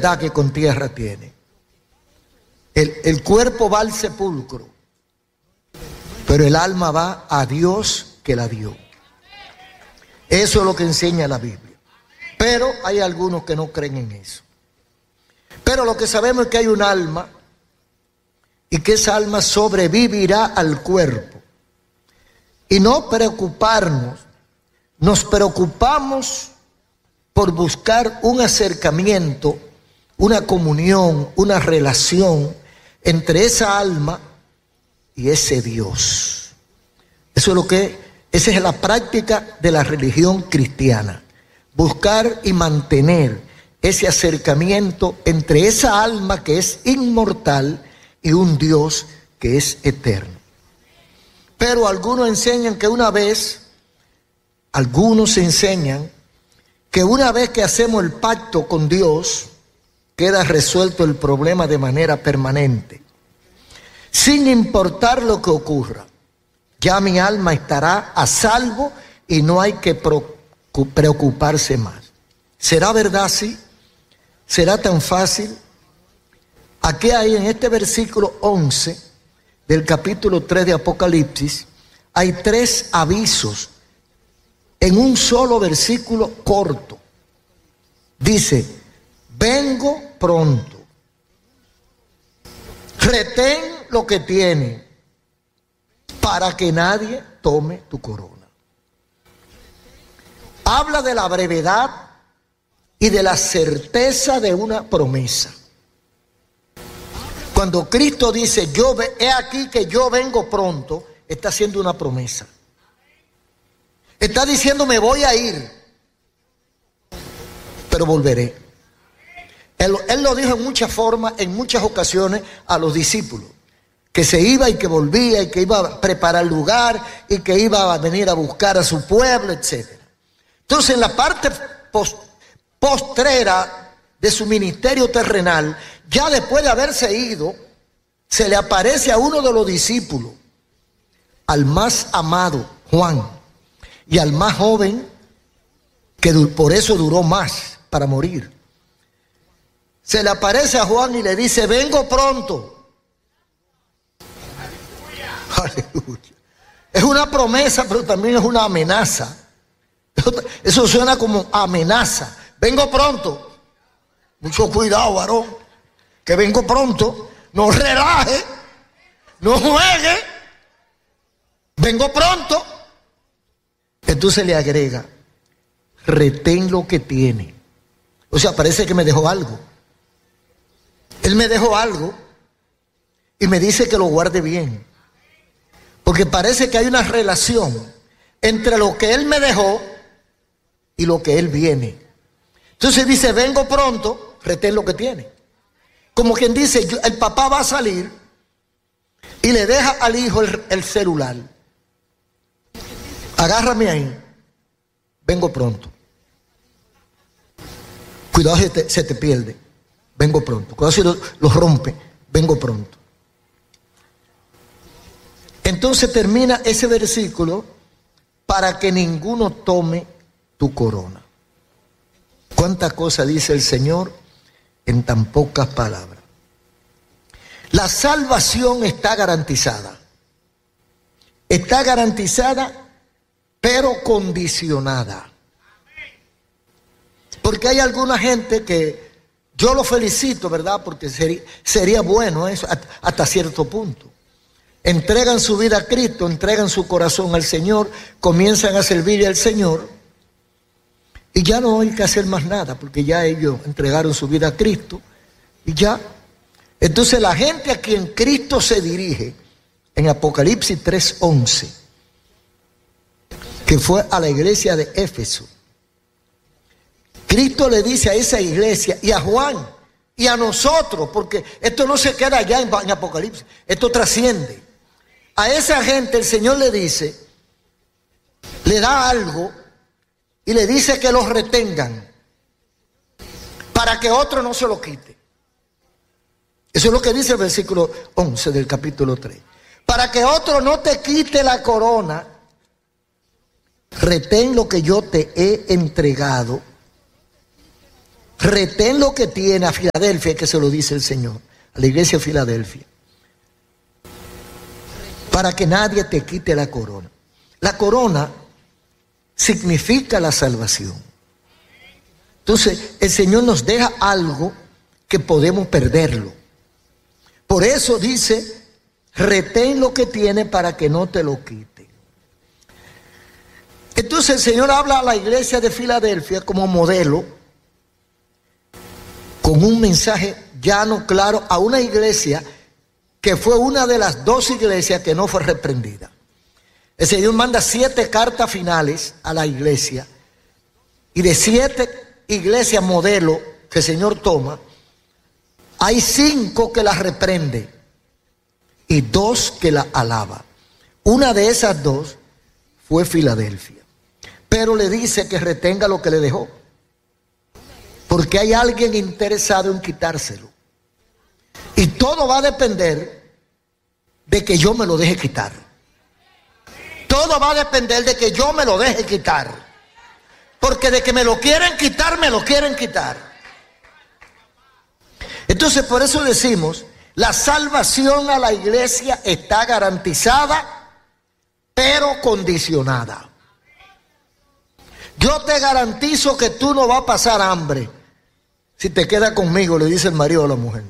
verdad que con tierra tiene. El cuerpo va al sepulcro, pero el alma va a Dios que la dio. Eso es lo que enseña la Biblia. Pero hay algunos que no creen en eso. Pero lo que sabemos es que hay un alma y que esa alma sobrevivirá al cuerpo. Y no preocuparnos, nos preocupamos por buscar un acercamiento, una comunión, una relación entre esa alma y ese Dios. Esa es la práctica de la religión cristiana. Buscar y mantener ese acercamiento entre esa alma que es inmortal y un Dios que es eterno. Pero algunos enseñan que una vez que hacemos el pacto con Dios, queda resuelto el problema de manera permanente. Sin importar lo que ocurra, ya mi alma estará a salvo y no hay que preocuparse más. ¿Será verdad así? ¿Será tan fácil? Aquí hay en este versículo 11 del capítulo 3 de Apocalipsis, hay 3 avisos en un solo versículo corto. Dice, vengo pronto. Retén lo que tiene para que nadie tome tu corona. Habla de la brevedad y de la certeza de una promesa. Cuando Cristo dice, he aquí que yo vengo pronto, está haciendo una promesa. Está diciendo, me voy a ir, pero volveré. Él lo dijo en muchas formas, en muchas ocasiones a los discípulos, que se iba y que volvía y que iba a preparar lugar y que iba a venir a buscar a su pueblo, etc. Entonces, en la parte postrera de su ministerio terrenal, ya después de haberse ido, se le aparece a uno de los discípulos, al más amado, Juan, y al más joven, que por eso duró más para morir. Se le aparece a Juan y le dice, vengo pronto. Aleluya. Es una promesa, pero también es una amenaza. Eso suena como amenaza. Vengo pronto. Mucho cuidado, varón, que vengo pronto. No relaje, no juegue. Vengo pronto. Entonces le agrega, retén lo que tiene. O sea, parece que me dejó algo. Él me dejó algo y me dice que lo guarde bien. Porque parece que hay una relación entre lo que Él me dejó y lo que Él viene. Entonces dice, vengo pronto, retén lo que tiene. Como quien dice, el papá va a salir y le deja al hijo el celular. Agárrame ahí, vengo pronto. Cuidado si se te pierde, vengo pronto. Cuidado si lo rompe, vengo pronto. Entonces termina ese versículo, para que ninguno tome tu corona. ¿Cuántas cosas dice el Señor en tan pocas palabras? La salvación está garantizada. Está garantizada, pero condicionada. Porque hay alguna gente que yo lo felicito, ¿verdad? Porque sería bueno eso hasta cierto punto. Entregan su vida a Cristo, entregan su corazón al Señor, comienzan a servirle al Señor y ya no hay que hacer más nada porque ya ellos entregaron su vida a Cristo y ya. Entonces la gente a quien Cristo se dirige en Apocalipsis 3:11, que fue a la iglesia de Éfeso, Cristo le dice a esa iglesia y a Juan y a nosotros, porque esto no se queda allá en Apocalipsis, esto trasciende. A esa gente el Señor le dice, le da algo y le dice que los retengan para que otro no se lo quite. Eso es lo que dice el versículo 11 del capítulo 3. Para que otro no te quite la corona, retén lo que yo te he entregado. retén lo que tiene a Filadelfia, que se lo dice el Señor, a la iglesia de Filadelfia, para que nadie te quite la corona. La corona significa la salvación. Entonces, el Señor nos deja algo que podemos perderlo. Por eso dice, retén lo que tiene para que no te lo quite. Entonces el Señor habla a la iglesia de Filadelfia como modelo, con un mensaje llano, claro, a una iglesia que fue una de las 2 iglesias que no fue reprendida. El Señor manda 7 cartas finales a la iglesia, y de 7 iglesias modelo que el Señor toma, hay 5 que las reprende y 2 que la alaba. Una de esas 2 fue Filadelfia, pero le dice que retenga lo que le dejó, porque hay alguien interesado en quitárselo, y todo va a depender de que yo me lo deje quitar. Todo va a depender de que yo me lo deje quitar, porque de que me lo quieren quitar, me lo quieren quitar. Entonces, por eso decimos, la salvación a la iglesia está garantizada, pero condicionada. Yo te garantizo que tú no vas a pasar hambre si te quedas conmigo, le dice el marido a la mujer.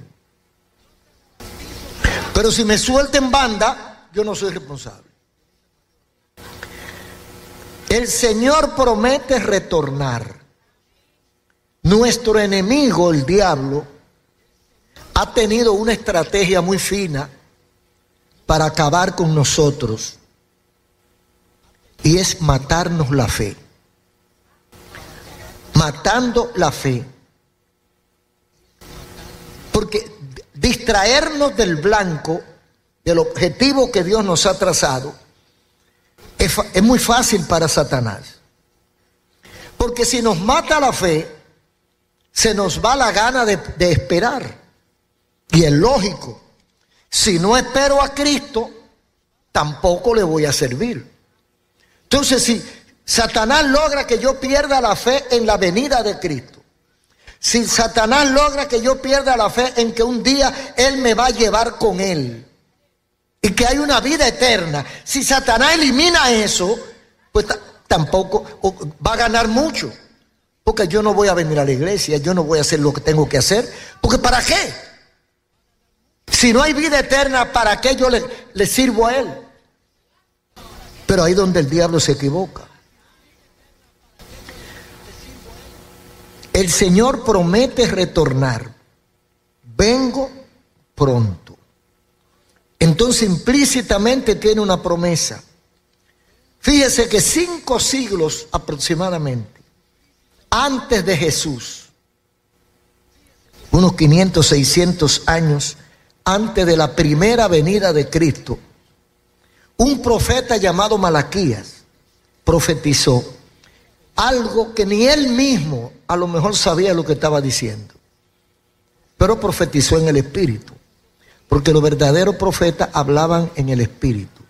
Pero si me suelta en banda, yo no soy responsable. El Señor promete retornar. Nuestro enemigo, el diablo, ha tenido una estrategia muy fina para acabar con nosotros, y es matarnos la fe. Matando la fe. Porque distraernos del blanco, del objetivo que Dios nos ha trazado, es muy fácil para Satanás. Porque si nos mata la fe, se nos va la gana de esperar. Y es lógico, si no espero a Cristo, tampoco le voy a servir. Entonces, si Satanás logra que yo pierda la fe en la venida de Cristo, si Satanás logra que yo pierda la fe en que un día Él me va a llevar con Él y que hay una vida eterna, si Satanás elimina eso, pues tampoco va a ganar mucho, porque yo no voy a venir a la iglesia, yo no voy a hacer lo que tengo que hacer, porque ¿para qué? Si no hay vida eterna, ¿para qué yo le sirvo a Él? Pero ahí es donde el diablo se equivoca. El Señor promete retornar. Vengo pronto. Entonces implícitamente tiene una promesa. Fíjese que 5 siglos aproximadamente antes de Jesús, unos 500, 600 años antes de la primera venida de Cristo, un profeta llamado Malaquías profetizó algo que ni él mismo a lo mejor sabía lo que estaba diciendo, pero profetizó en el Espíritu, porque los verdaderos profetas hablaban en el Espíritu.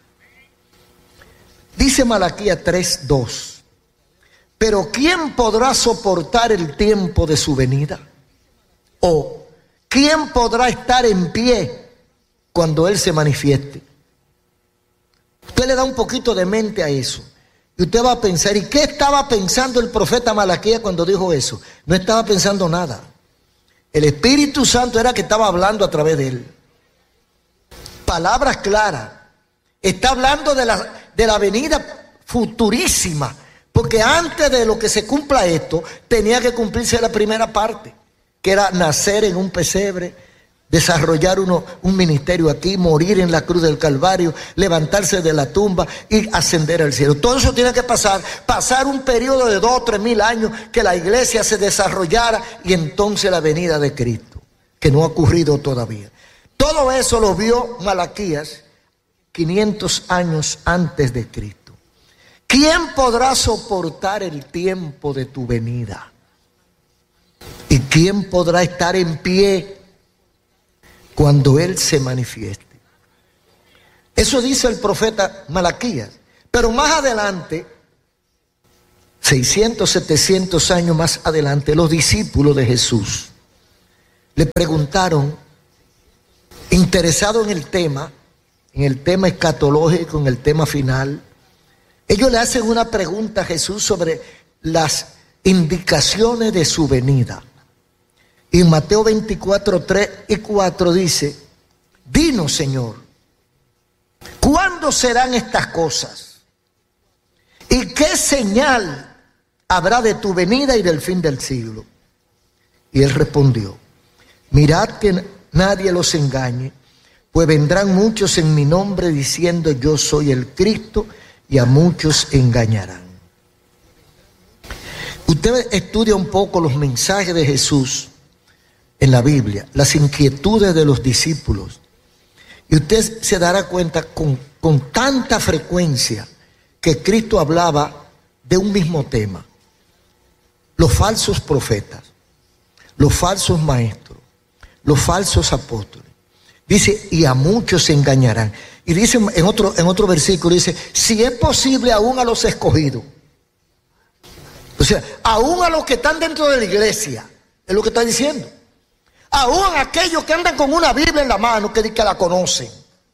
Dice Malaquías 3:2, pero ¿quién podrá soportar el tiempo de su venida? ¿O quién podrá estar en pie cuando Él se manifieste? Usted le da un poquito de mente a eso y usted va a pensar, ¿y qué estaba pensando el profeta Malaquías cuando dijo eso? No estaba pensando nada. El Espíritu Santo era que estaba hablando a través de él. Palabras claras. Está hablando de la venida futurísima, porque antes de lo que se cumpla esto, tenía que cumplirse la primera parte, que era nacer en un pesebre, desarrollar un ministerio aquí, morir en la cruz del Calvario, levantarse de la tumba y ascender al cielo. Todo eso tiene que pasar un periodo de 2 o 3 mil años, que la iglesia se desarrollara, y entonces la venida de Cristo, que no ha ocurrido todavía. Todo eso lo vio Malaquías 500 años antes de Cristo. ¿Quién podrá soportar el tiempo de tu venida? ¿Y quién podrá estar en pie cuando Él se manifieste? Eso dice el profeta Malaquías. Pero más adelante 600, 700 años más adelante, los discípulos de Jesús le preguntaron, interesados en el tema escatológico, en el tema final, ellos le hacen una pregunta a Jesús sobre las indicaciones de su venida. Y en Mateo 24, 3 y 4 dice, dinos, Señor, ¿cuándo serán estas cosas? ¿Y qué señal habrá de tu venida y del fin del siglo? Y él respondió, mirad que nadie los engañe, pues vendrán muchos en mi nombre diciendo yo soy el Cristo, y a muchos engañarán. Usted estudia un poco los mensajes de Jesús en la Biblia, las inquietudes de los discípulos, y usted se dará cuenta con tanta frecuencia que Cristo hablaba de un mismo tema: los falsos profetas, los falsos maestros, los falsos apóstoles. Dice, y a muchos se engañarán. Y dice en otro versículo, dice, si es posible aún a los escogidos. O sea, aún a los que están dentro de la iglesia, es lo que está diciendo. Aún a aquellos que andan con una Biblia en la mano, que la conocen,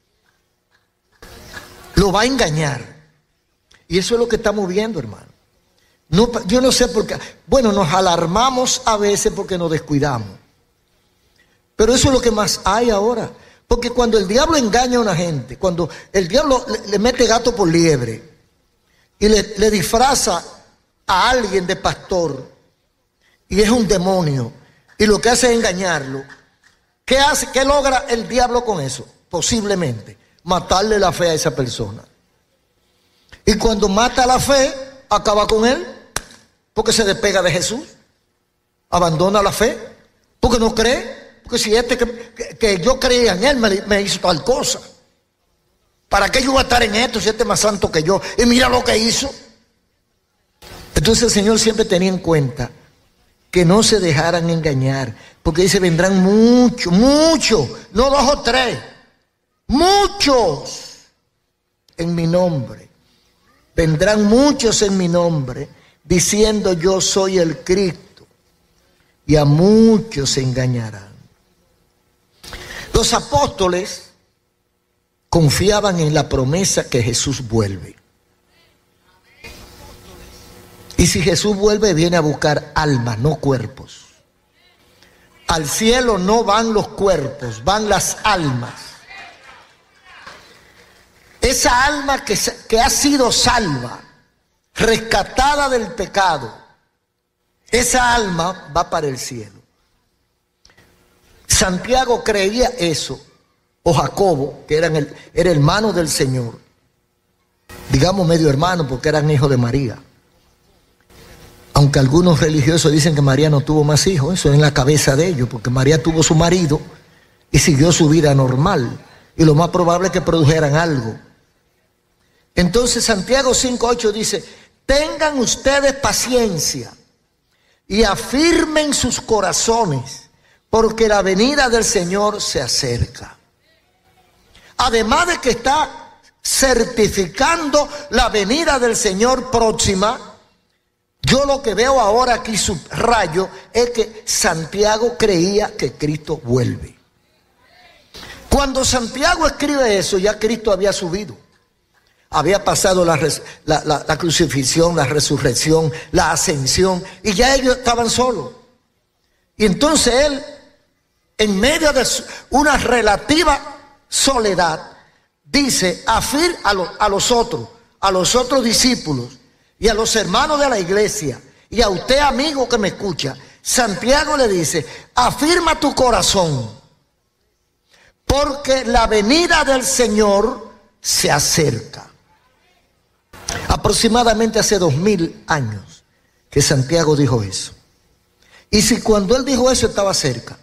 lo va a engañar. Y eso es lo que estamos viendo, hermano. No, yo no sé por qué. Bueno, nos alarmamos a veces porque nos descuidamos. Pero eso es lo que más hay ahora. Porque cuando el diablo engaña a una gente, cuando el diablo le mete gato por liebre y le disfraza a alguien de pastor y es un demonio y lo que hace es engañarlo, ¿qué hace? ¿Qué logra el diablo con eso? Posiblemente matarle la fe a esa persona. Y cuando mata la fe, acaba con él, porque se despega de Jesús, abandona la fe, porque no cree. Porque si que yo creía en él me hizo tal cosa, ¿para qué yo voy a estar en esto si este es más santo que yo? Y mira lo que hizo. Entonces el Señor siempre tenía en cuenta que no se dejaran engañar, porque dice, vendrán muchos, no 2 o 3, muchos en mi nombre. Vendrán muchos en mi nombre diciendo yo soy el Cristo, y a muchos se engañarán. Los apóstoles confiaban en la promesa que Jesús vuelve. Y si Jesús vuelve, viene a buscar almas, no cuerpos. Al cielo no van los cuerpos, van las almas. Esa alma que ha sido salva, rescatada del pecado, esa alma va para el cielo. Santiago creía eso, o Jacobo, que era hermano del Señor, digamos medio hermano porque eran hijos de María. Aunque algunos religiosos dicen que María no tuvo más hijos, eso es en la cabeza de ellos, porque María tuvo su marido y siguió su vida normal, y lo más probable es que produjeran algo. Entonces Santiago 5:8 dice, tengan ustedes paciencia y afirmen sus corazones, porque la venida del Señor se acerca. Además de que está certificando la venida del Señor próxima, yo lo que veo ahora aquí subrayo es que Santiago creía que Cristo vuelve. Cuando Santiago escribe eso, ya Cristo había subido. Había pasado la crucifixión, la resurrección, la ascensión, y ya ellos estaban solos. Y entonces él, en medio de una relativa soledad, dice, a los otros discípulos y a los hermanos de la iglesia, y a usted, amigo que me escucha, Santiago le dice, afirma tu corazón, porque la venida del Señor se acerca. Aproximadamente hace 2000 años que Santiago dijo eso. Y si cuando él dijo eso estaba cerca,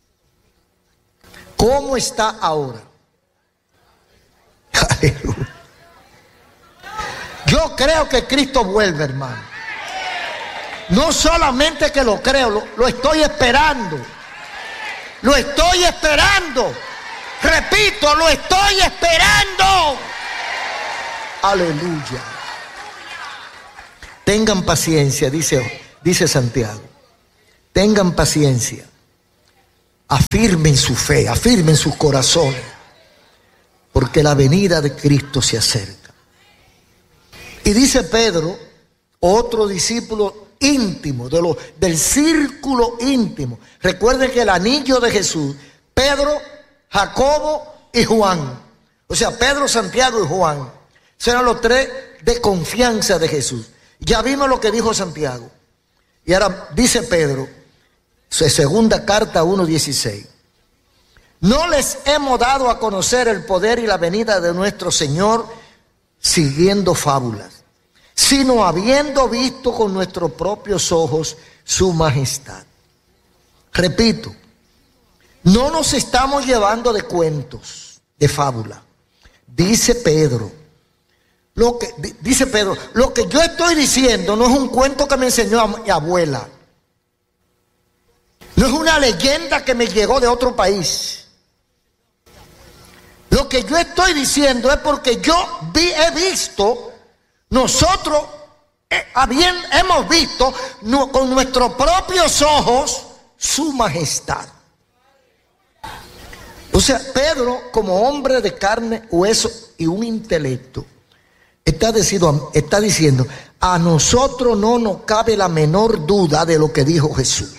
¿cómo está ahora? Aleluya. Yo creo que Cristo vuelve, hermano. No solamente que lo creo, lo estoy esperando. Lo estoy esperando. Repito, lo estoy esperando. Aleluya. tengan paciencia, dice Santiago. Tengan paciencia. Afirmen su fe, afirmen sus corazones, porque la venida de Cristo se acerca. Y dice Pedro, otro discípulo íntimo, del círculo íntimo. Recuerden que el anillo de Jesús, Pedro, Jacobo y Juan. O sea, Pedro, Santiago y Juan. Eran los tres de confianza de Jesús. Ya vimos lo que dijo Santiago. Y ahora dice Pedro, su segunda carta 1:16. No les hemos dado a conocer el poder y la venida de nuestro Señor siguiendo fábulas, sino habiendo visto con nuestros propios ojos su majestad. Repito, no nos estamos llevando de cuentos, de fábula. Dice Pedro, lo que yo estoy diciendo no es un cuento que me enseñó mi abuela. No es una leyenda que me llegó de otro país. Lo que yo estoy diciendo es porque yo he visto, nosotros hemos visto con nuestros propios ojos su majestad. O sea, Pedro, como hombre de carne, hueso y un intelecto, está diciendo, a nosotros no nos cabe la menor duda de lo que dijo Jesús.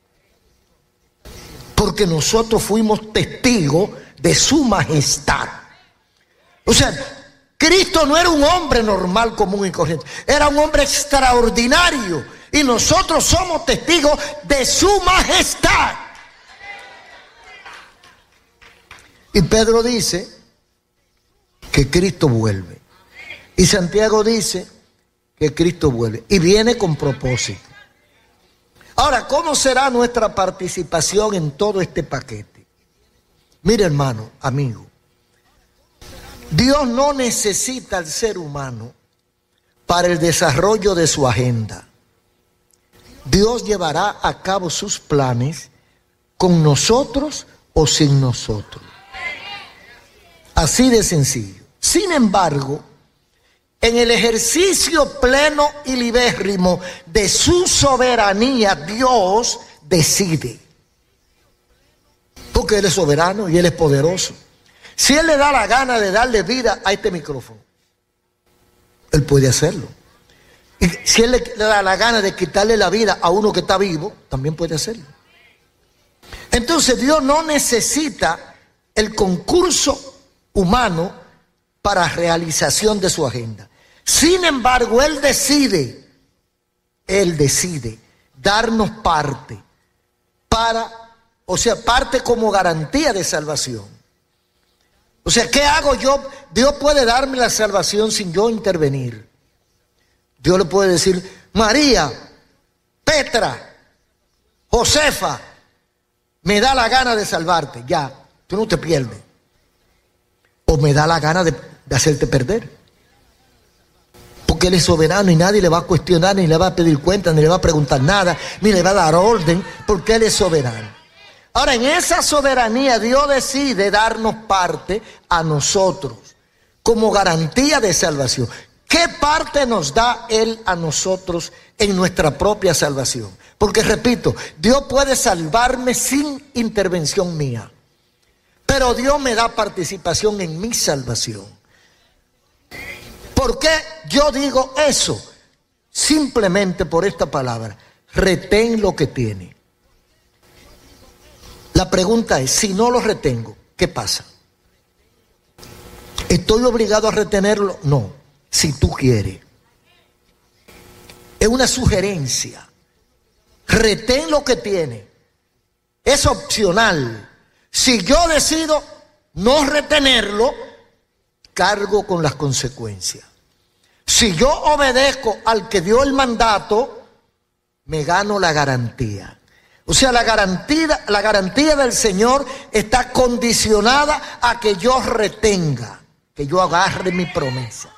Porque nosotros fuimos testigos de su majestad. O sea, Cristo no era un hombre normal, común y corriente. Era un hombre extraordinario. Y nosotros somos testigos de su majestad. Y Pedro dice que Cristo vuelve. Y Santiago dice que Cristo vuelve. Y viene con propósito. Ahora, ¿cómo será nuestra participación en todo este paquete? Mire, hermano, amigo, Dios no necesita al ser humano para el desarrollo de su agenda. Dios llevará a cabo sus planes con nosotros o sin nosotros. Así de sencillo. Sin embargo, en el ejercicio pleno y libérrimo de su soberanía, Dios decide. Porque Él es soberano y Él es poderoso. Si Él le da la gana de darle vida a este micrófono, Él puede hacerlo. Y si Él le da la gana de quitarle la vida a uno que está vivo, también puede hacerlo. Entonces Dios no necesita el concurso humano para realización de su agenda. Sin embargo, Él decide darnos parte parte como garantía de salvación. O sea, ¿qué hago yo? Dios puede darme la salvación sin yo intervenir. Dios le puede decir, María, Petra, Josefa, me da la gana de salvarte. Ya, tú no te pierdes. O me da la gana de hacerte perder. Porque Él es soberano y nadie le va a cuestionar, ni le va a pedir cuenta, ni le va a preguntar nada, ni le va a dar orden, porque Él es soberano. Ahora, en esa soberanía Dios decide darnos parte a nosotros como garantía de salvación. ¿Qué parte nos da Él a nosotros en nuestra propia salvación? Porque repito, Dios puede salvarme sin intervención mía, pero Dios me da participación en mi salvación. ¿Por qué yo digo eso? Simplemente por esta palabra: retén lo que tiene. La pregunta es, si no lo retengo, ¿qué pasa? ¿Estoy obligado a retenerlo? No, si tú quieres. Es una sugerencia. Retén lo que tiene. Es opcional. Si yo decido no retenerlo, cargo con las consecuencias. Si yo obedezco al que dio el mandato, me gano la garantía. O sea, la garantía del Señor está condicionada a que yo retenga, que yo agarre mi promesa.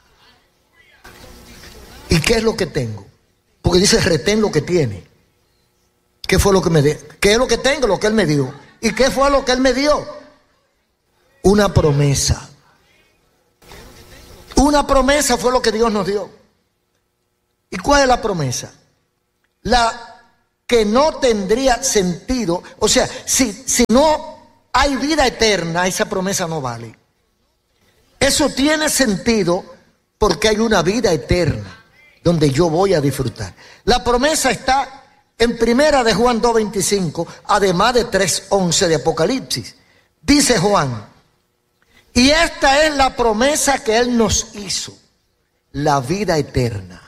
¿Y qué es lo que tengo? Porque dice, retén lo que tiene. ¿Qué fue lo que me dio? ¿Qué es lo que tengo? Lo que Él me dio. ¿Y qué fue lo que Él me dio? Una promesa. Una promesa fue lo que Dios nos dio. ¿Y cuál es la promesa? La que no tendría sentido, o sea, si no hay vida eterna, esa promesa no vale. Eso tiene sentido porque hay una vida eterna donde yo voy a disfrutar. La promesa está en primera de Juan 2:25, además de 3:11 de Apocalipsis. Dice Juan, y esta es la promesa que Él nos hizo, la vida eterna.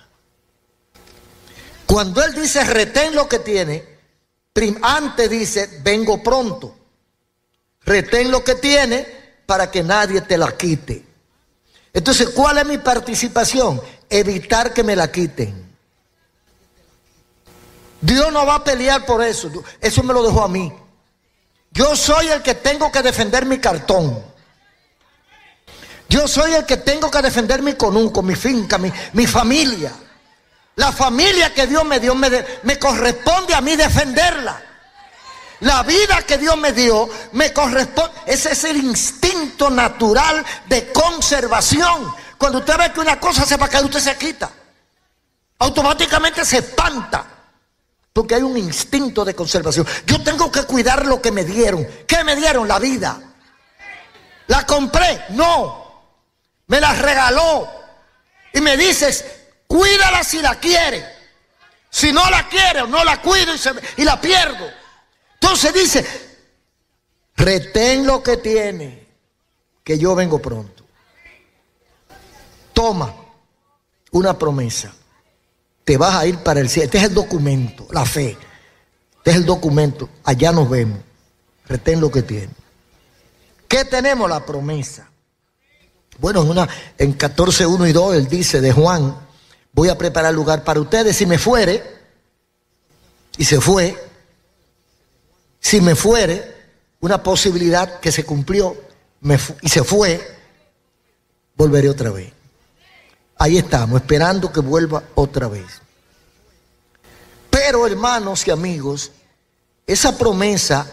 Cuando Él dice retén lo que tiene, antes dice vengo pronto. Retén lo que tiene para que nadie te la quite. Entonces, ¿cuál es mi participación? Evitar que me la quiten. Dios no va a pelear por eso. Eso me lo dejó a mí. Yo soy el que tengo que defender mi cartón. Yo soy el que tengo que defender mi conuco, mi finca, mi familia. La familia que Dios me dio, me corresponde a mí defenderla. La vida que Dios me dio, me corresponde. Ese es el instinto natural de conservación. Cuando usted ve que una cosa se va a caer, usted se quita. Automáticamente se espanta. Porque hay un instinto de conservación. Yo tengo que cuidar lo que me dieron. ¿Qué me dieron? La vida. ¿La compré? No. Me la regaló. Y me dices, cuídala si la quiere. Si no la quiere, no la cuido y la pierdo. Entonces dice, retén lo que tiene, que yo vengo pronto. Toma una promesa. Te vas a ir para el cielo. Este es el documento, la fe. Este es el documento. Allá nos vemos. Retén lo que tiene. ¿Qué tenemos? La promesa. Bueno, en 14:1 y 2 Él dice de Juan, voy a preparar lugar para ustedes. Si me fuere, y se fue. Si me fuere, una posibilidad que se cumplió y se fue, volveré otra vez. Ahí estamos, esperando que vuelva otra vez. Pero, hermanos y amigos, esa promesa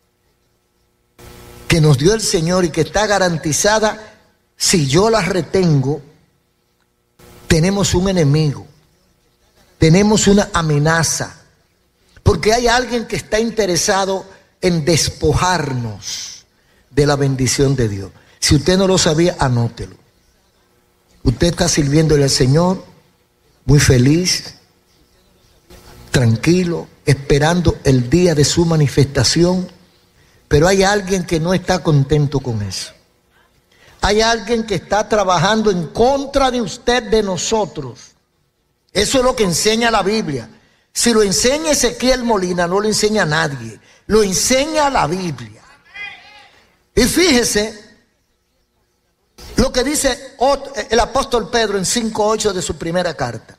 que nos dio el Señor y que está garantizada, si yo la retengo, tenemos un enemigo, tenemos una amenaza. Porque hay alguien que está interesado en despojarnos de la bendición de Dios. Si usted no lo sabía, anótelo. Usted está sirviéndole al Señor, muy feliz, tranquilo, esperando el día de su manifestación. Pero hay alguien que no está contento con eso. Hay alguien que está trabajando en contra de usted, de nosotros. Eso es lo que enseña la Biblia. Si lo enseña Ezequiel Molina, no lo enseña nadie. Lo enseña la Biblia. Y fíjese lo que dice el apóstol Pedro en 5:8 de su primera carta.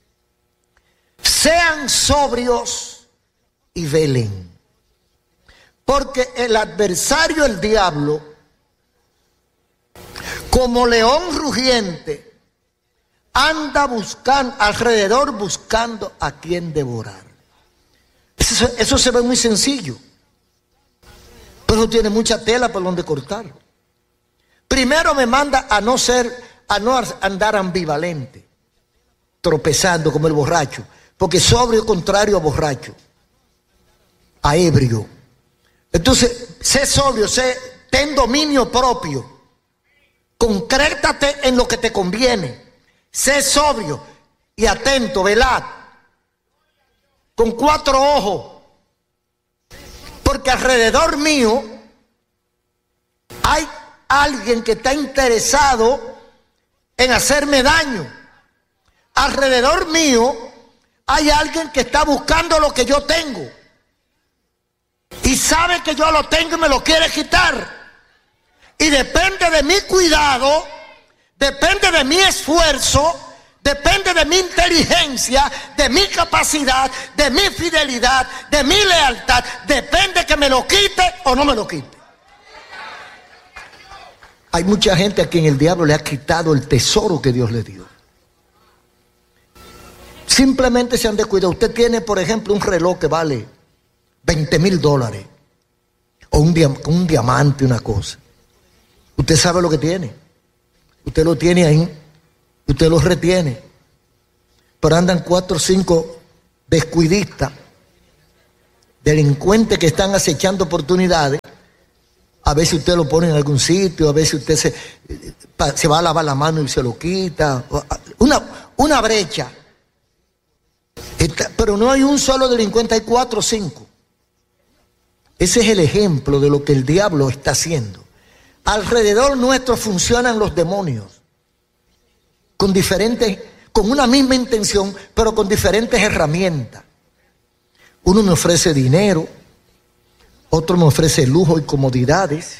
Sean sobrios y velen. Porque el adversario, el diablo, como león rugiente, anda alrededor buscando a quien devorar. Eso se ve muy sencillo, pero tiene mucha tela por donde cortarlo. Primero me manda a no andar ambivalente, tropezando como el borracho, porque sobrio es contrario a borracho, a ebrio. Entonces, sé sobrio, ten dominio propio, concrétate en lo que te conviene. Sé sobrio y atento, velad, con 4 ojos, porque alrededor mío hay alguien que está interesado en hacerme daño. Alrededor mío hay alguien que está buscando lo que yo tengo y sabe que yo lo tengo y me lo quiere quitar. Y depende de mi cuidado, depende de mi esfuerzo, depende de mi inteligencia, de mi capacidad, de mi fidelidad, de mi lealtad. Depende que me lo quite o no me lo quite. Hay mucha gente a quien el diablo le ha quitado el tesoro que Dios le dio. Simplemente se han descuidado. Usted tiene, por ejemplo, un reloj que vale $20,000 o un diamante, una cosa. Usted sabe lo que tiene. Usted lo tiene ahí. Usted lo retiene. pero andan 4 o 5 descuidistas, delincuentes que están acechando oportunidades. A veces usted lo pone en algún sitio, a veces usted se va a lavar la mano y se lo quita. Una brecha. Pero no hay un solo delincuente, hay 4 o 5. Ese es el ejemplo de lo que el diablo está haciendo. Alrededor nuestro funcionan los demonios con una misma intención, pero con diferentes herramientas. Uno me ofrece dinero, otro me ofrece lujo y comodidades,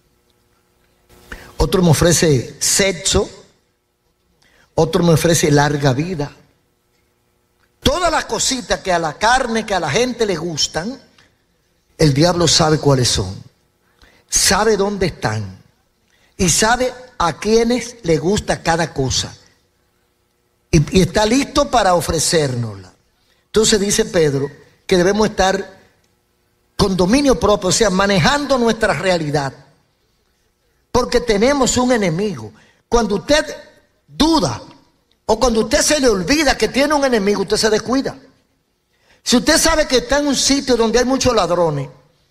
otro me ofrece sexo, otro me ofrece larga vida. Todas las cositas que a la carne, que a la gente le gustan, el diablo sabe cuáles son, sabe dónde están y sabe a quienes le gusta cada cosa. Y está listo para ofrecérnosla. Entonces dice Pedro que debemos estar con dominio propio, o sea, manejando nuestra realidad. Porque tenemos un enemigo. Cuando usted duda o cuando usted se le olvida que tiene un enemigo, usted se descuida. Si usted sabe que está en un sitio donde hay muchos ladrones,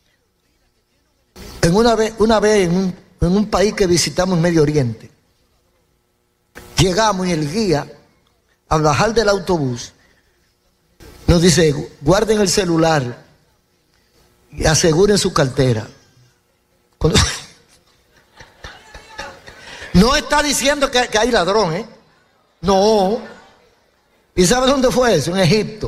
una vez en un país que visitamos en Medio Oriente, llegamos y el guía, al bajar del autobús, nos dice: guarden el celular y aseguren su cartera. No está diciendo que hay ladrón, ¿eh? No. ¿Y sabe dónde fue eso? En Egipto.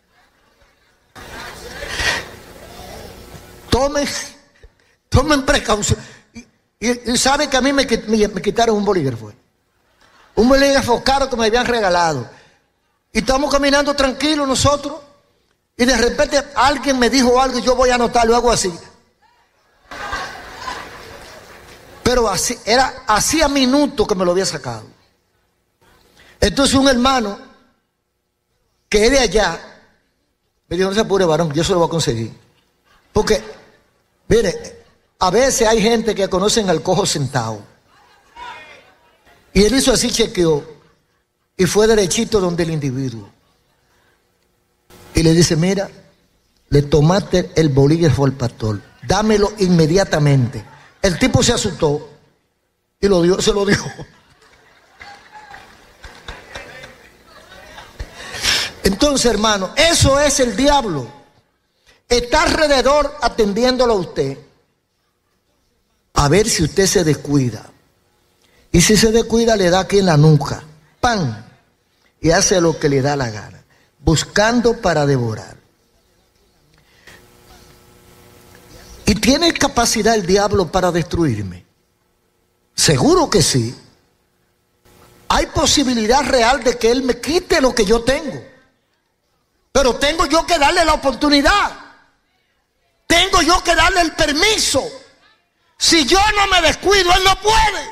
Tomen precaución. Y sabe que a mí me quitaron un bolígrafo. Un bolígrafo caro que me habían regalado. Y estamos caminando tranquilos nosotros. Y de repente alguien me dijo algo y yo voy a anotarlo, hago así. Pero hacía minutos que me lo había sacado. Entonces un hermano que es de allá me dijo: no se apure, varón, yo se lo voy a conseguir. Porque, mire, a veces hay gente que conocen al cojo sentado. Y él hizo así, chequeó, y fue derechito donde el individuo. Y le dice: mira, le tomaste el bolígrafo al pastor, dámelo inmediatamente. El tipo se asustó y se lo dio. Entonces, hermano, eso es el diablo. Está alrededor atendiéndolo a usted, a ver si usted se descuida. Y si se descuida, le da aquí en la nuca, ¡pam! Y hace lo que le da la gana, buscando para devorar. ¿Y tiene capacidad el diablo para destruirme? Seguro que sí. Hay posibilidad real de que él me quite lo que yo tengo. Pero tengo yo que darle la oportunidad. Tengo yo que darle el permiso. Si yo no me descuido, él no puede.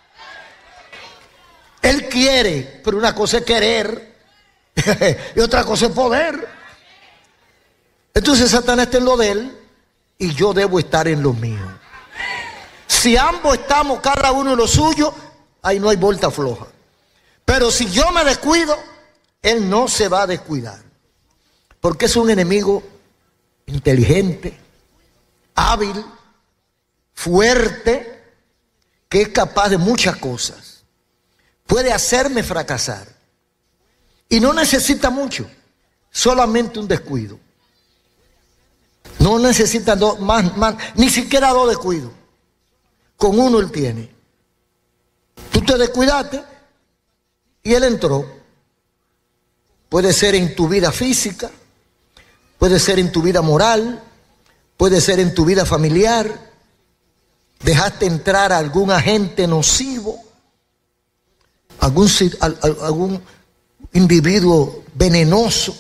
Él quiere, pero una cosa es querer y otra cosa es poder. Entonces Satanás está en lo de él y yo debo estar en lo mío. Si ambos estamos cada uno en lo suyo, ahí no hay vuelta floja. Pero si yo me descuido, él no se va a descuidar. Porque es un enemigo inteligente, hábil, fuerte, que es capaz de muchas cosas. Puede hacerme fracasar. Y no necesita mucho, solamente un descuido. No necesita más, ni siquiera 2 descuidos. Con uno él tiene. Tú te descuidaste y él entró. Puede ser en tu vida física, puede ser en tu vida moral, puede ser en tu vida familiar. Dejaste entrar a algún agente nocivo, algún individuo venenoso.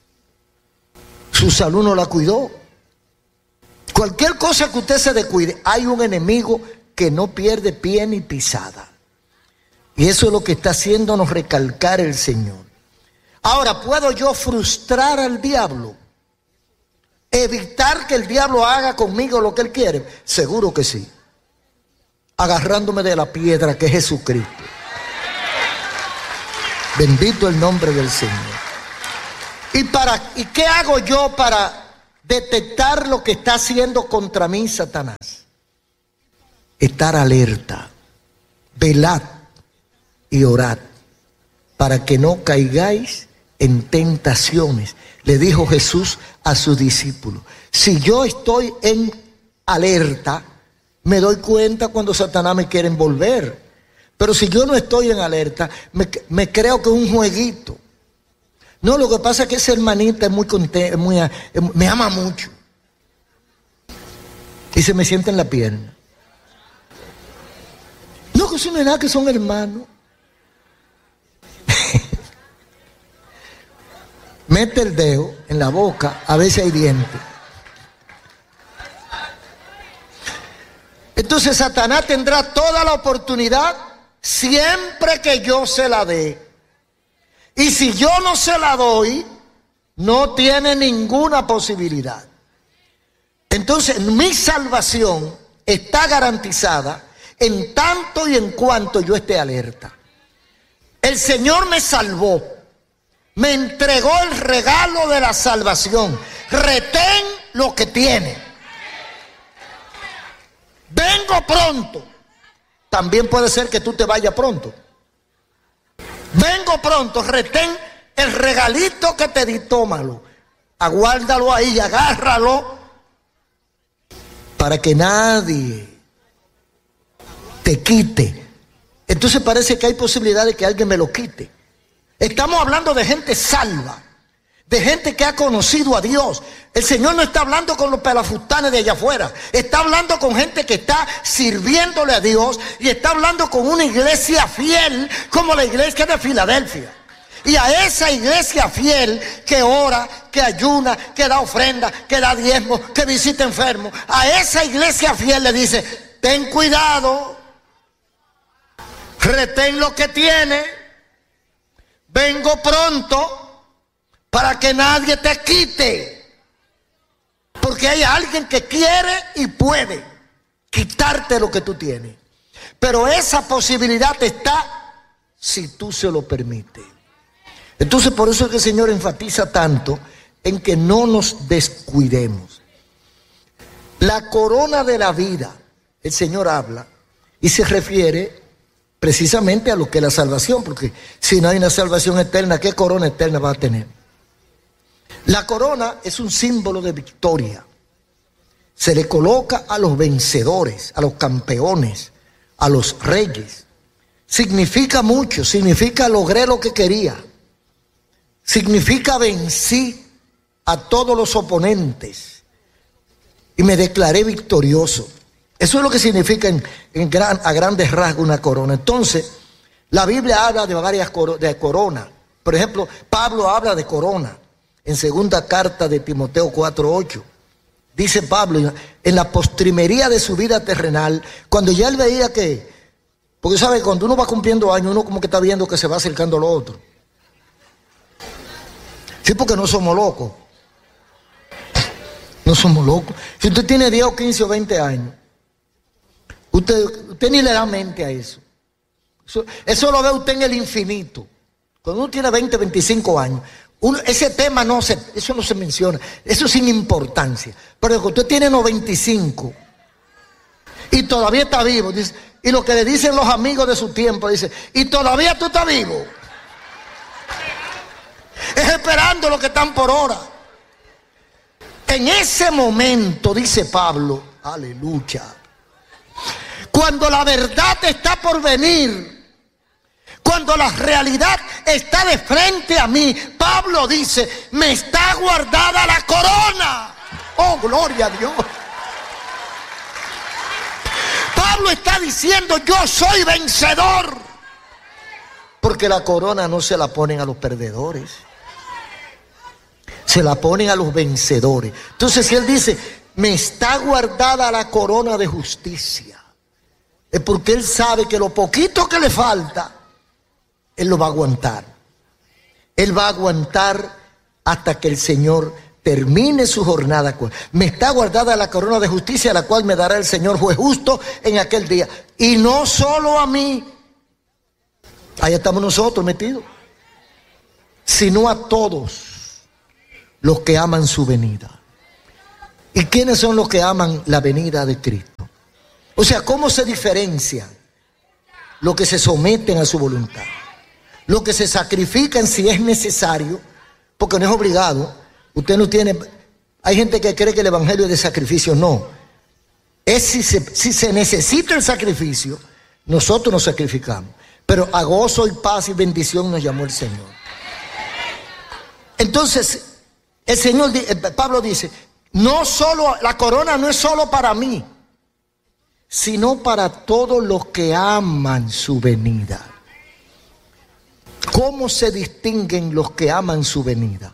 Su salud no la cuidó. Cualquier cosa que usted se descuide, hay un enemigo que no pierde pie ni pisada. Y eso es lo que está haciéndonos recalcar el Señor. Ahora, ¿puedo yo frustrar al diablo? ¿Evitar que el diablo haga conmigo lo que él quiere? Seguro que sí. Agarrándome de la piedra que es Jesucristo. Bendito el nombre del Señor. ¿Y qué hago yo para detectar lo que está haciendo contra mí Satanás? Estar alerta, velad y orad para que no caigáis en tentaciones, le dijo Jesús a sus discípulos. Si yo estoy en alerta, me doy cuenta cuando Satanás me quiere envolver. Pero si yo no estoy en alerta, me creo que es un jueguito. No, lo que pasa es que esa hermanita es muy contenta, me ama mucho. Y se me sienta en la pierna. No, que eso no es nada, que son hermanos. Mete el dedo en la boca, a veces hay dientes. Entonces Satanás tendrá toda la oportunidad siempre que yo se la dé. Y si yo no se la doy, no tiene ninguna posibilidad. Entonces mi salvación está garantizada en tanto y en cuanto yo esté alerta. El Señor me salvó, me entregó el regalo de la salvación. Retén lo que tiene. Vengo pronto. También puede ser que tú te vayas pronto. Vengo pronto, retén el regalito que te di, tómalo. Aguárdalo ahí, agárralo, para que nadie te quite. Entonces parece que hay posibilidad de que alguien me lo quite. Estamos hablando de gente salva, de gente que ha conocido a Dios. El Señor no está hablando con los pelafustanes de allá afuera. Está hablando con gente que está sirviéndole a Dios. Y está hablando con una iglesia fiel como la iglesia de Filadelfia. Y a esa iglesia fiel que ora, que ayuna, que da ofrenda, que da diezmo, que visita enfermos. A esa iglesia fiel le dice: ten cuidado, retén lo que tiene, vengo pronto para que nadie te quite. Porque hay alguien que quiere y puede quitarte lo que tú tienes. Pero esa posibilidad está si tú se lo permites. Entonces por eso es que el Señor enfatiza tanto en que no nos descuidemos. La corona de la vida, el Señor habla y se refiere precisamente a lo que es la salvación. Porque si no hay una salvación eterna, ¿qué corona eterna va a tener? La corona es un símbolo de victoria. Se le coloca a los vencedores, a los campeones, a los reyes. Significa mucho, significa logré lo que quería. Significa vencí a todos los oponentes y me declaré victorioso. Eso es lo que significa a grandes rasgos una corona. Entonces, la Biblia habla de varias coronas. Por ejemplo, Pablo habla de corona. En segunda carta de Timoteo 4:8, dice Pablo, en la postrimería de su vida terrenal, cuando ya él veía que, porque sabe, cuando uno va cumpliendo años, uno como que está viendo que se va acercando a lo otro. Sí, porque no somos locos. No somos locos. Si usted tiene 10 o 15 o 20 años, usted ni le da mente a eso. Eso lo ve usted en el infinito. Cuando uno tiene 20, 25 años, ese tema eso no se menciona, eso es sin importancia. Pero cuando usted tiene 95 y todavía está vivo, dice, y lo que le dicen los amigos de su tiempo, dice, y todavía tú estás vivo. Es esperando lo que están por hora. En ese momento, dice Pablo, aleluya, cuando la verdad está por venir, cuando la realidad está de frente a mí, Pablo dice, me está guardada la corona. Oh, gloria a Dios. Pablo está diciendo, yo soy vencedor. Porque la corona no se la ponen a los perdedores, se la ponen a los vencedores. Entonces, si él dice, me está guardada la corona de justicia, es porque él sabe que lo poquito que le falta, él lo va a aguantar. Él va a aguantar hasta que el Señor termine su jornada. Me está guardada la corona de justicia, la cual me dará el Señor juez justo en aquel día. Y no solo a mí. Ahí estamos nosotros metidos. sino a todos los que aman su venida. ¿Y quiénes son los que aman la venida de Cristo? O sea, ¿cómo se diferencian los que se someten a su voluntad? Los que se sacrifican si es necesario, porque no es obligado. Usted no tiene... Hay gente que cree que el evangelio es de sacrificio. No. Es si se necesita el sacrificio, nosotros nos sacrificamos. Pero a gozo y paz y bendición nos llamó el Señor. Entonces, Pablo dice, no solo, la corona no es solo para mí, sino para todos los que aman su venida. ¿Cómo se distinguen los que aman su venida?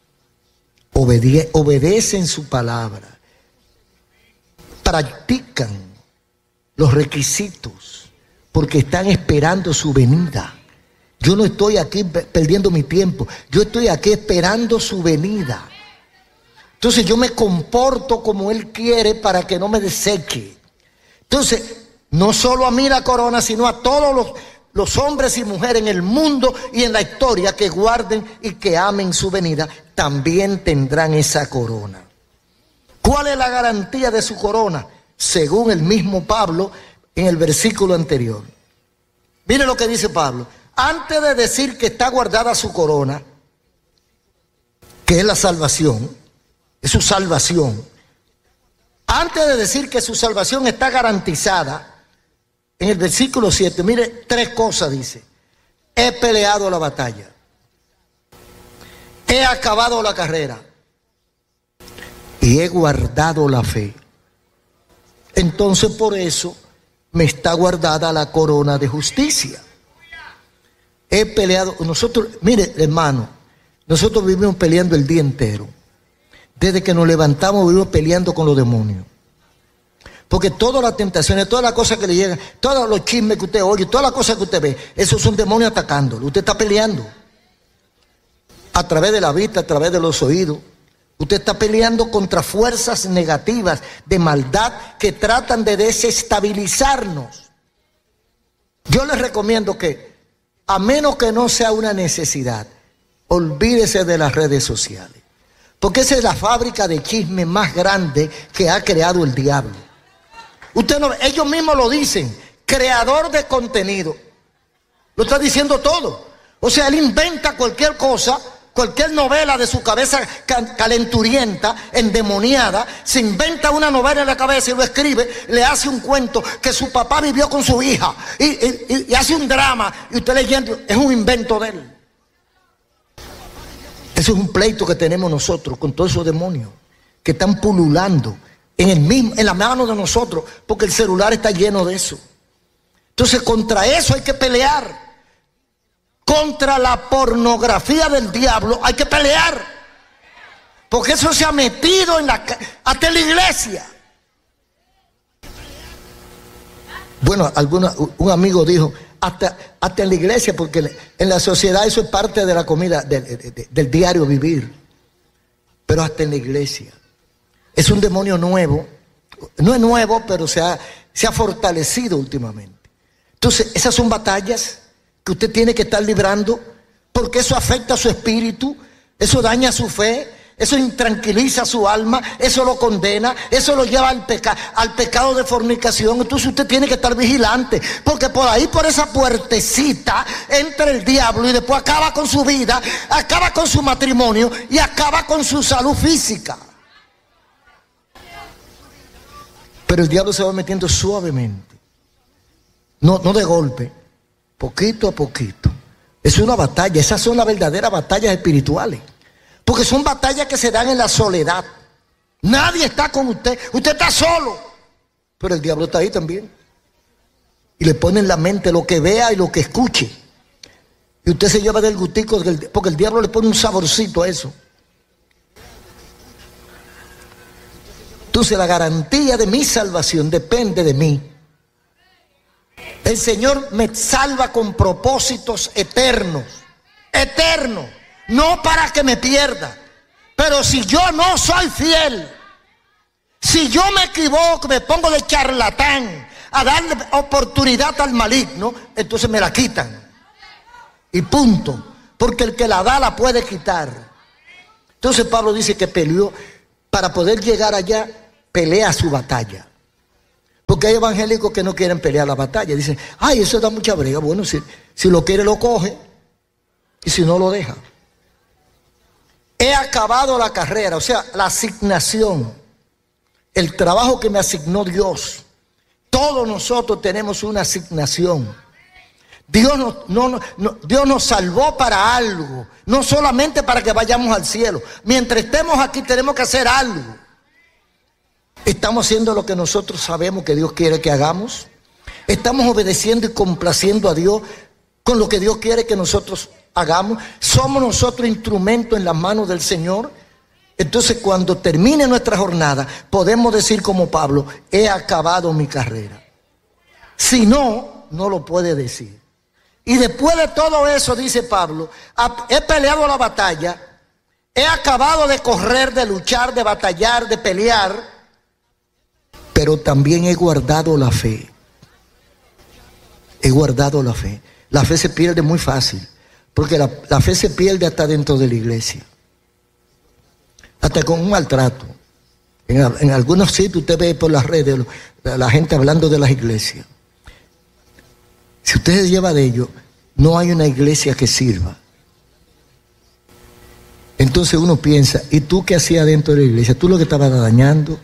Obedecen su palabra, practican los requisitos, porque están esperando su venida. Yo no estoy aquí perdiendo mi tiempo, yo estoy aquí esperando su venida. Entonces yo me comporto como Él quiere para que no me deseche. Entonces, no solo a mí la corona, sino a todos los hombres y mujeres en el mundo y en la historia que guarden y que amen su venida, también tendrán esa corona. ¿Cuál es la garantía de su corona? Según el mismo Pablo en el versículo anterior. Mire lo que dice Pablo. Antes de decir que está guardada su corona, que es la salvación, es su salvación. Antes de decir que su salvación está garantizada, en el versículo 7, mire, 3 cosas dice. He peleado la batalla. He acabado la carrera. Y he guardado la fe. Entonces por eso me está guardada la corona de justicia. He peleado. Nosotros, mire hermano, nosotros vivimos peleando el día entero. Desde que nos levantamos vivimos peleando con los demonios. Porque todas las tentaciones, todas las cosas que le llegan, todos los chismes que usted oye, todas las cosas que usted ve, esos son demonios atacándolo. Usted está peleando. A través de la vista, a través de los oídos. Usted está peleando contra fuerzas negativas de maldad que tratan de desestabilizarnos. Yo les recomiendo que, a menos que no sea una necesidad, olvídese de las redes sociales. Porque esa es la fábrica de chisme más grande que ha creado el diablo. Usted no, ellos mismos lo dicen, creador de contenido. Lo está diciendo todo. O sea, él inventa cualquier cosa, cualquier novela de su cabeza calenturienta, endemoniada, se inventa una novela en la cabeza y lo escribe, le hace un cuento que su papá vivió con su hija y hace un drama y usted leyendo, es un invento de él. Eso es un pleito que tenemos nosotros con todos esos demonios que están pululando en la mano de nosotros, porque el celular está lleno de eso. Entonces contra eso hay que pelear. Contra la pornografía del diablo hay que pelear, porque eso se ha metido hasta en la iglesia. Bueno, un amigo dijo hasta en la iglesia, porque en la sociedad eso es parte de la comida del diario vivir, pero hasta en la iglesia. Es un demonio nuevo, no es nuevo, pero se ha fortalecido últimamente. Entonces esas son batallas que usted tiene que estar librando, porque eso afecta a su espíritu, eso daña su fe, eso intranquiliza su alma, eso lo condena, eso lo lleva al pecado de fornicación. Entonces usted tiene que estar vigilante, porque por ahí, por esa puertecita, entra el diablo y después acaba con su vida, acaba con su matrimonio y acaba con su salud física. Pero el diablo se va metiendo suavemente, no de golpe, poquito a poquito. Es una batalla, esas son las verdaderas batallas espirituales, porque son batallas que se dan en la soledad. Nadie está con usted, usted está solo, pero el diablo está ahí también. Y le pone en la mente lo que vea y lo que escuche. Y usted se lleva del gustico, porque el diablo le pone un saborcito a eso. Entonces la garantía de mi salvación depende de mí. El Señor me salva con propósitos eternos. Eternos. No para que me pierda. Pero si yo no soy fiel, si yo me equivoco, me pongo de charlatán a darle oportunidad al maligno, entonces me la quitan. Y punto. porque el que la da la puede quitar. Entonces Pablo dice que peleó para poder llegar allá, pelea su batalla. Porque hay evangélicos que no quieren pelear la batalla. Dicen, ay, eso da mucha brega. Bueno, si lo quiere lo coge y si no lo deja. He acabado la carrera, o sea, la asignación, el trabajo que me asignó Dios. Todos nosotros tenemos una asignación. Dios nos salvó para algo, no solamente para que vayamos al cielo. Mientras estemos aquí tenemos que hacer algo. ¿Estamos haciendo lo que nosotros sabemos que Dios quiere que hagamos? ¿Estamos obedeciendo y complaciendo a Dios con lo que Dios quiere que nosotros hagamos? ¿Somos nosotros instrumentos en las manos del Señor? Entonces cuando termine nuestra jornada podemos decir como Pablo, he acabado mi carrera. Si no, no lo puede decir. Y después de todo eso, dice Pablo, he peleado la batalla, he acabado de correr, de luchar, de batallar, de pelear, pero también he guardado la fe. He guardado la fe. La fe se pierde muy fácil, porque la fe se pierde hasta dentro de la iglesia. Hasta con un maltrato. En algunos sitios usted ve por las redes la gente hablando de las iglesias. Si usted se lleva de ello, no hay una iglesia que sirva. Entonces uno piensa, ¿y tú qué hacías dentro de la iglesia? ¿Tú lo que estabas dañando?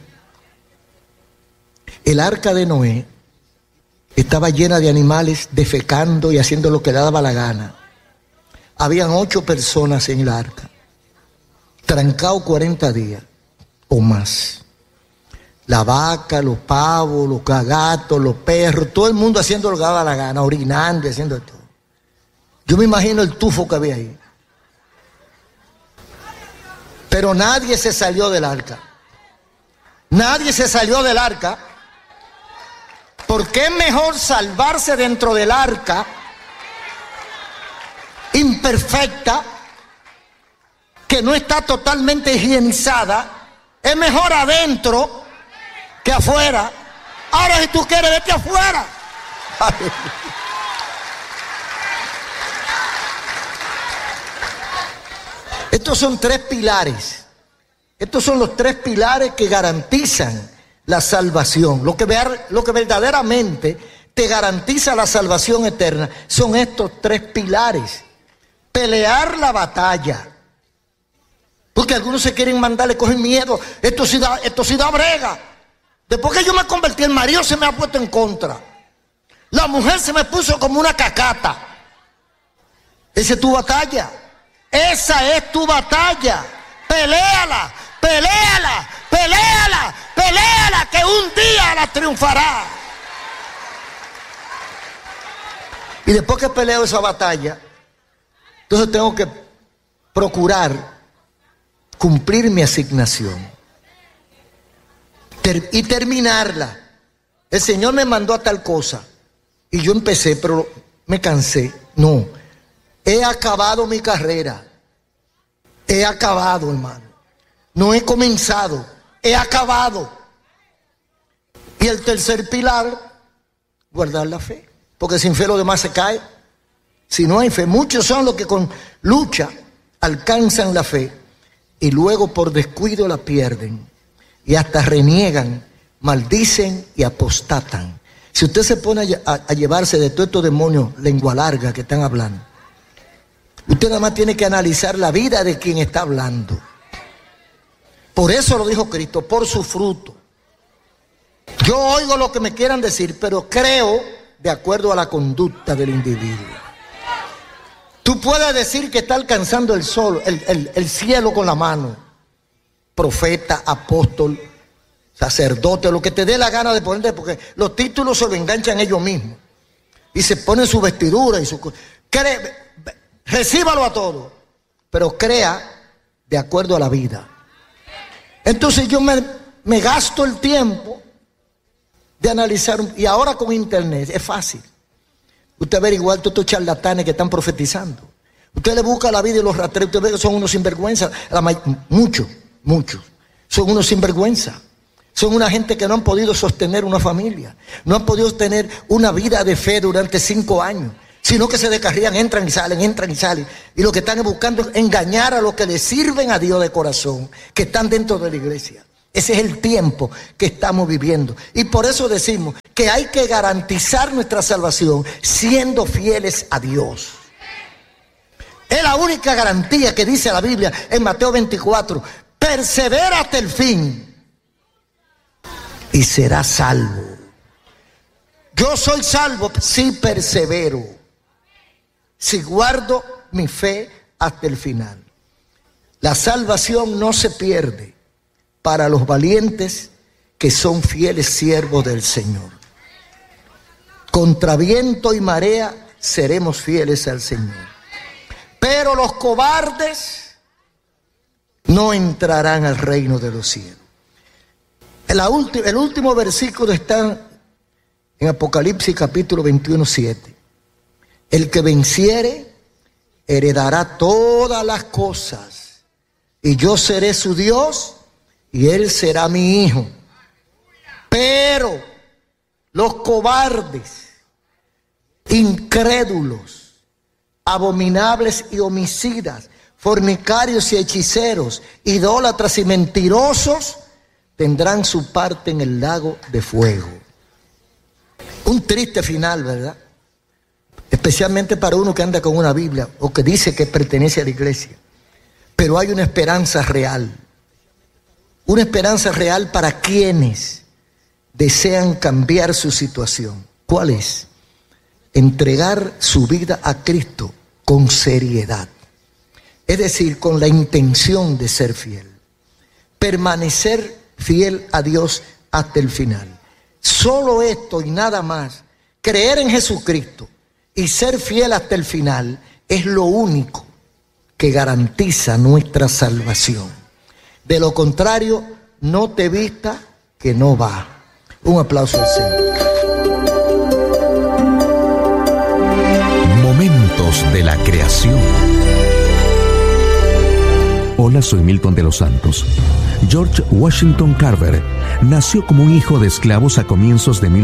El arca de Noé estaba llena de animales defecando y haciendo lo que le daba la gana. Habían 8 personas en el arca, trancado 40 días o más. La vaca, los pavos, los gatos, los perros, todo el mundo haciendo lo que daba la gana, orinando y haciendo todo. Yo me imagino el tufo que había ahí. Pero nadie se salió del arca. Nadie se salió del arca. Porque es mejor salvarse dentro del arca imperfecta, que no está totalmente higienizada. Es mejor adentro que afuera. Ahora si tú quieres, vete afuera. Estos son 3 pilares. Estos son los 3 pilares que garantizan la salvación. Lo que verdaderamente te garantiza la salvación eterna son estos 3 pilares. Pelear la batalla. Porque algunos se quieren mandar, le cogen miedo. Esto sí da brega. Después que yo me convertí, el marido se me ha puesto en contra. La mujer se me puso como una cacata. Esa es tu batalla. Esa es tu batalla. Peléala, peléala, peléala, peléala, que un día la triunfará. Y después que peleo esa batalla, entonces tengo que procurar cumplir mi asignación y terminarla. El Señor me mandó a tal cosa y yo empecé, pero me cansé. No, he acabado mi carrera. He acabado, hermano. No he comenzado, he acabado. Y el tercer pilar, guardar la fe. Porque sin fe lo demás se cae. Si no hay fe, muchos son los que con lucha alcanzan la fe y luego por descuido la pierden y hasta reniegan, maldicen y apostatan. Si usted se pone a llevarse de todos estos demonios lengua larga que están hablando, usted nada más tiene que analizar la vida de quien está hablando. Por eso lo dijo Cristo, por su fruto. Yo oigo lo que me quieran decir, pero creo de acuerdo a la conducta del individuo. Tú puedes decir que está alcanzando el sol, el cielo con la mano. Profeta, apóstol, sacerdote, lo que te dé la gana de ponerte, porque los títulos se lo enganchan ellos mismos. Y se ponen su vestidura y su... Recíbalo a todo, pero crea de acuerdo a la vida. Entonces yo me gasto el tiempo de analizar, y ahora con internet es fácil. Usted ve igual todos estos charlatanes que están profetizando. Usted le busca la vida y los rastrea, usted ve que son unos sinvergüenza. Muchos son unos sinvergüenza. Son una gente que no han podido sostener una familia, no han podido tener una vida de fe durante 5 años. sino que se descarrían, entran y salen. Y lo que están buscando es engañar a los que le sirven a Dios de corazón, que están dentro de la iglesia. Ese es el tiempo que estamos viviendo. Y por eso decimos que hay que garantizar nuestra salvación siendo fieles a Dios. Es la única garantía que dice la Biblia en Mateo 24. Persevera hasta el fin y serás salvo. Yo soy salvo si persevero, si guardo mi fe hasta el final. La salvación no se pierde para los valientes que son fieles siervos del Señor. Contra viento y marea seremos fieles al Señor. Pero los cobardes no entrarán al reino de los cielos. El último versículo está en Apocalipsis capítulo 21:7. El que venciere heredará todas las cosas, y yo seré su Dios y él será mi hijo. Pero los cobardes, incrédulos, abominables y homicidas, fornicarios y hechiceros, idólatras y mentirosos, tendrán su parte en el lago de fuego. Un triste final, ¿verdad? Especialmente para uno que anda con una Biblia o que dice que pertenece a la iglesia. Pero hay una esperanza real. Una esperanza real para quienes desean cambiar su situación. ¿Cuál es? Entregar su vida a Cristo con seriedad. Es decir, con la intención de ser fiel. Permanecer fiel a Dios hasta el final. Solo esto y nada más, creer en Jesucristo y ser fiel hasta el final, es lo único que garantiza nuestra salvación. De lo contrario, no te vista que no va. Un aplauso al Señor. Momentos de la creación. Hola, soy Milton de los Santos. George Washington Carver nació como un hijo de esclavos a comienzos de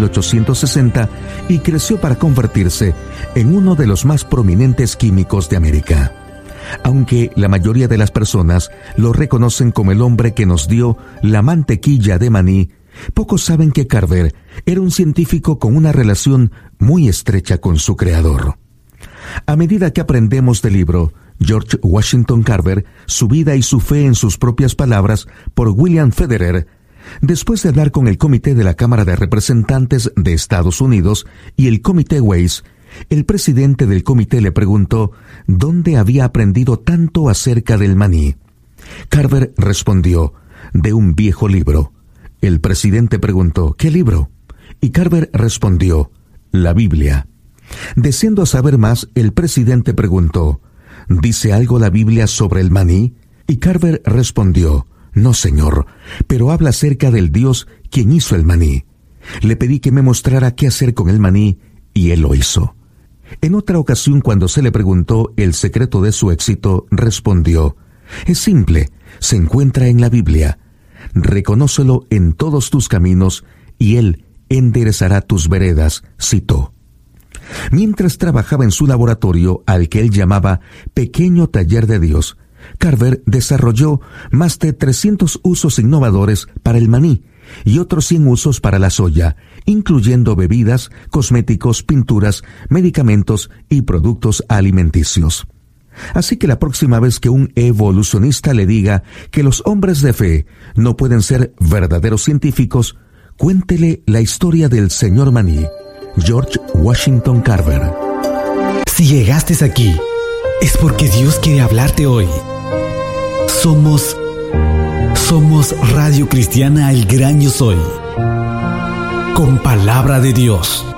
1860 y creció para convertirse en uno de los más prominentes químicos de América. Aunque la mayoría de las personas lo reconocen como el hombre que nos dio la mantequilla de maní, pocos saben que Carver era un científico con una relación muy estrecha con su creador. A medida que aprendemos del libro George Washington Carver, su vida y su fe en sus propias palabras, por William Federer, después de hablar con el Comité de la Cámara de Representantes de Estados Unidos y el Comité Weiss, el presidente del comité le preguntó dónde había aprendido tanto acerca del maní. Carver respondió, de un viejo libro. El presidente preguntó, ¿qué libro? Y Carver respondió, la Biblia. Deseando saber más, el presidente preguntó, ¿dice algo la Biblia sobre el maní? Y Carver respondió, no señor, pero habla acerca del Dios quien hizo el maní. Le pedí que me mostrara qué hacer con el maní y él lo hizo. En otra ocasión, cuando se le preguntó el secreto de su éxito, respondió, es simple, se encuentra en la Biblia. Reconócelo en todos tus caminos y él enderezará tus veredas, citó. Mientras trabajaba en su laboratorio, al que él llamaba Pequeño Taller de Dios, Carver desarrolló más de 300 usos innovadores para el maní y otros 100 usos para la soya, incluyendo bebidas, cosméticos, pinturas, medicamentos y productos alimenticios. Así que la próxima vez que un evolucionista le diga que los hombres de fe no pueden ser verdaderos científicos, cuéntele la historia del señor maní, George Washington Carver. Si llegaste aquí, es porque Dios quiere hablarte hoy. Somos Radio Cristiana El Gran Yo Soy, con palabra de Dios.